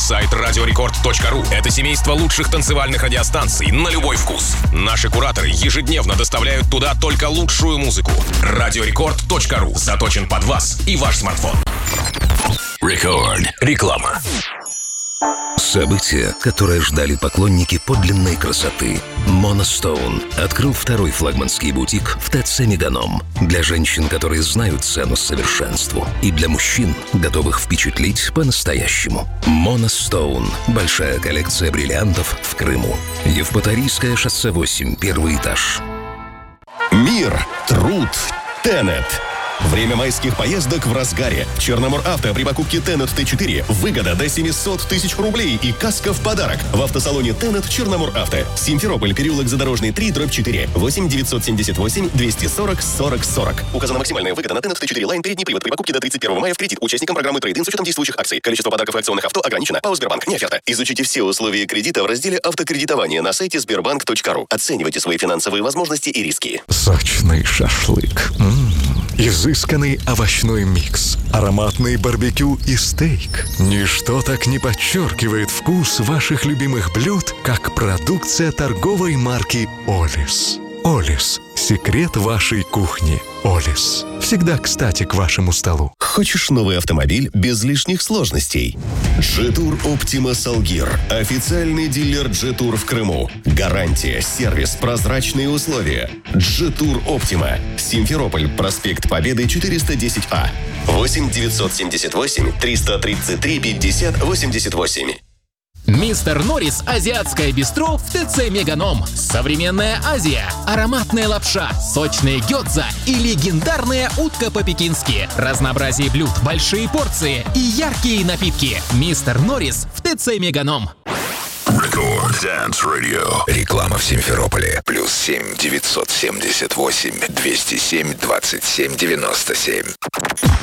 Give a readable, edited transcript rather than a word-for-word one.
Сайт radiorecord.ru – это семейство лучших танцевальных радиостанций на любой вкус. Наши кураторы ежедневно доставляют туда только лучшую музыку. radiorecord.ru заточен под вас и ваш смартфон. Рекорд. Реклама. Событие, которое ждали поклонники подлинной красоты. Monostoun открыл второй флагманский бутик в ТЦ «Меганом». Для женщин, которые знают цену совершенству. И для мужчин, готовых впечатлить по-настоящему. Monostoun. Большая коллекция бриллиантов в Крыму. Евпаторийское шоссе 8, первый этаж. Мир, труд, Тенет. Время майских поездок в разгаре. Черномор-Авто при покупке Тенет Т4 выгода до 700 тысяч рублей и каска в подарок. В автосалоне Тенет Черномор-Авто. Симферополь, переулок Задорожный, 3/4. 8 978 240 40 40. Указана максимальная выгода на Тенет Т4 Line передний привод при покупке до 31 мая в кредит. Участникам программы трейд-ин с учетом действующих акций. Количество подарков и акционных авто ограничено. ПАО «Сбербанк». Не оферта. Изучите все условия кредита в разделе «Автокредитование» на сайте sberbank.ru. Оценивайте свои финансовые возможности и риски. Сочный шашлык. Изысканный овощной микс, ароматный барбекю и стейк. Ничто так не подчеркивает вкус ваших любимых блюд, как продукция торговой марки «Олис». «Олис» – секрет вашей кухни. «Олис» всегда кстати к вашему столу. Хочешь новый автомобиль без лишних сложностей? Джетур Оптима Салгир. Официальный дилер Джетур в Крыму. Гарантия, сервис, прозрачные условия. Джетур Оптима. Симферополь, проспект Победы, 410А. 8 978 333 50 88. Мистер Норрис азиатское бистро в ТЦ «Меганом». Современная Азия, ароматная лапша, сочные гёдза и легендарная утка по-пекински. Разнообразие блюд, большие порции и яркие напитки. Мистер Норрис в ТЦ «Меганом». Рекорд Dance Radio. Реклама в Симферополе. +7 978 207 27 97.